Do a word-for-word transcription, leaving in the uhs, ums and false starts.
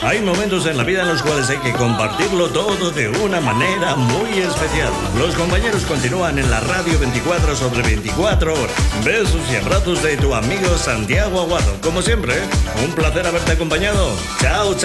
Hay momentos en la vida en los cuales hay que compartirlo todo de una manera muy especial. Los compañeros continúan en la radio veinticuatro sobre veinticuatro horas. Besos y abrazos de tu amigo Santiago Aguado. Como siempre, un placer haberte acompañado. Chao, chao.